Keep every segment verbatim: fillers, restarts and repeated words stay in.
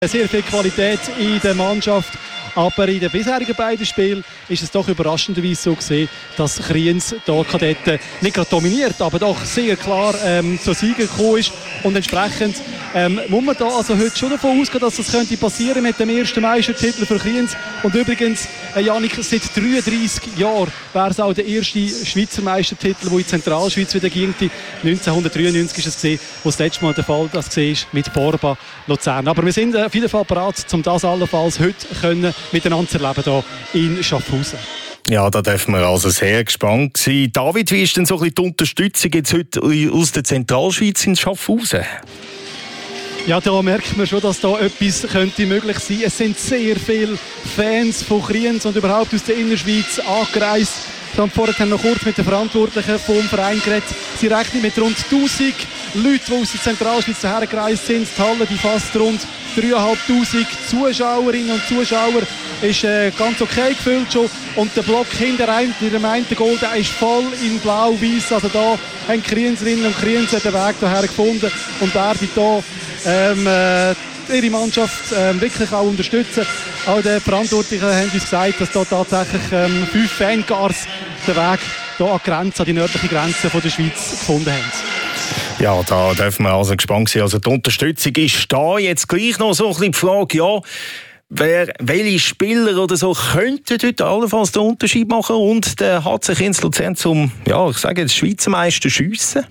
Sehr viel Qualität in der Mannschaft, aber in den bisherigen beiden Spielen ist es doch überraschenderweise so gesehen, dass Kriens hier Kadetten nicht gerade dominiert, aber doch sehr klar ähm, zur Siege gekommen ist. Und entsprechend ähm, muss man da also heute schon davon ausgehen, dass das könnte passieren mit dem ersten Meistertitel für Kriens. Und übrigens, äh, Janik, seit dreiunddreissig Jahren wäre es auch der erste Schweizer Meistertitel, der in Zentralschweiz wieder ging. neunzehnhundertdreiundneunzig ist es gesehen, wo das letzte Mal der Fall das war mit Borba Luzern. Aber wir sind auf jeden Fall bereit, um das allenfalls heute können miteinander zu erleben hier in Schaffhausen. Ja, da dürfen wir also sehr gespannt sein. David, wie ist denn so ein bisschen die Unterstützung jetzt heute aus der Zentralschweiz in Schaffhausen? Ja, da merkt man schon, dass da etwas könnte möglich sein. Es sind sehr viele Fans von Kriens und überhaupt aus der Innerschweiz angereist. Wir haben vorhin noch kurz mit den Verantwortlichen vom Verein geredet. Sie rechnen mit rund tausend Leuten, die aus der Zentralschweiz hergereist sind. Die Halle, die fast rund dreitausendfünfhundert Zuschauerinnen und Zuschauer ist äh, ganz okay gefüllt schon. Und der Block hinter einem, der einen Goal, der ist voll in blau-weiß. Also da haben Krienserinnen und Krienser den Weg hierher gefunden und werden hier ähm, äh, ihre Mannschaft ähm, wirklich auch unterstützen. Auch die Verantwortlichen haben uns gesagt, dass da tatsächlich ähm, fünf Fangars den Weg hier an die Grenze, an die nördliche Grenze von der Schweiz gefunden haben. Ja, da dürfen wir also gespannt sein. Also die Unterstützung ist da. Jetzt gleich noch so ein bisschen die Frage, ja, wer, welche Spieler oder so könnten dort allenfalls den Unterschied machen und der hat sich ins Luzern zum, ja, ich sage jetzt, Schweizer Meister schiessen?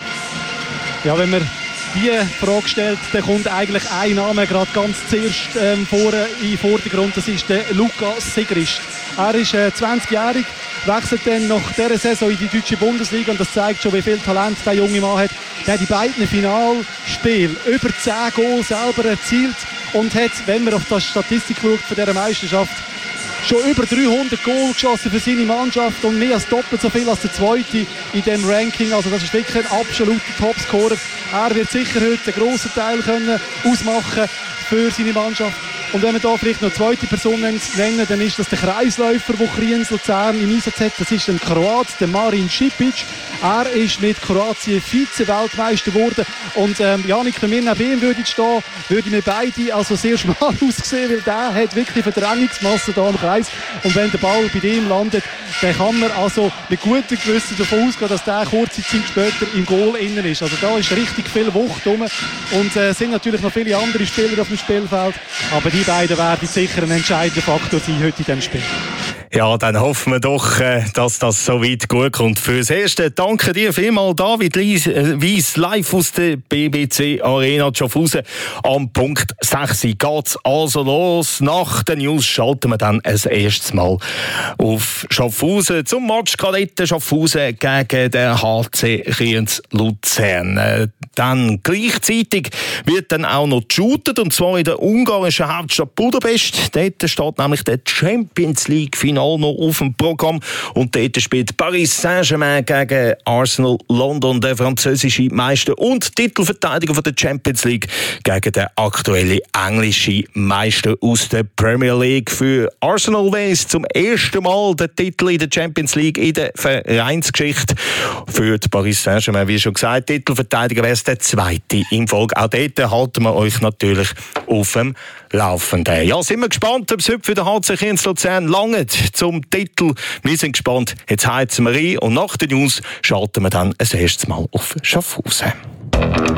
Ja, wenn man die Frage stellt, dann kommt eigentlich ein Name gerade ganz zuerst ähm, vor, in den Vordergrund. Das ist der Luca Sigrist. Er ist äh, zwanzigjährig, wechselt dann nach dieser Saison in die deutsche Bundesliga und das zeigt schon, wie viel Talent der junge Mann hat. Der hat in beiden Finalspielen über zehn Goals selber erzielt und hat, wenn man auf die Statistik schaut von dieser Meisterschaft, schon über dreihundert Goal geschossen für seine Mannschaft und mehr als doppelt so viel als der Zweite in diesem Ranking. Also das ist wirklich ein absoluter Topscorer. Er wird sicher heute einen grossen Teil können ausmachen für seine Mannschaft. Und wenn wir da vielleicht noch eine zweite Person nennen, dann ist das der Kreisläufer, der Kriens Luzern im Einsatz hat. Das ist ein Kroat, der Marin Šipić. Er ist mit Kroatien Vize-Weltmeister geworden. Und ähm, Janik, wenn wir neben ihm würden stehen, würden wir beide also sehr schmal aussehen, weil der hat wirklich Verdrängungsmasse da im Kreis. Und wenn der Ball bei dem landet, dann kann man also mit gutem Gewissen davon ausgehen, dass der kurze Zeit später im Goal innen ist. Also da ist richtig viel Wucht rum. Und es äh, sind natürlich noch viele andere Spieler auf dem Spielfeld. Aber die beiden werden sicher ein entscheidender Faktor sein heute in diesem Spiel. Ja, dann hoffen wir doch, dass das so weit gut kommt. Fürs Erste danke dir vielmals, David Weiss, live aus der B B C Arena Schaffhausen. Am Punkt sechs geht's also los. Nach den News schalten wir dann ein erstes Mal auf Schaffhausen zum Match Kadetten Schaffhausen gegen den H C Kriens Luzern. Dann gleichzeitig wird dann auch noch geshootet, und zwar in der ungarischen Hauptstadt Budapest. Dort steht nämlich der Champions League Final noch auf dem Programm. Und dort spielt Paris Saint-Germain gegen Arsenal London, der französische Meister und Titelverteidiger von der Champions League, gegen den aktuellen englischen Meister aus der Premier League. Für Arsenal wäre es zum ersten Mal der Titel in der Champions League in der Vereinsgeschichte. Für die Paris Saint-Germain, wie schon gesagt, Titelverteidiger wäre es der zweite im Folge. Auch dort halten wir euch natürlich auf dem Laufenden. Ja, sind wir gespannt, ob es heute für den H C Kriens Luzern langt zum Titel. Wir sind gespannt. Jetzt heizen wir rein und nach den News schalten wir dann ein erstes Mal auf Schaffhausen.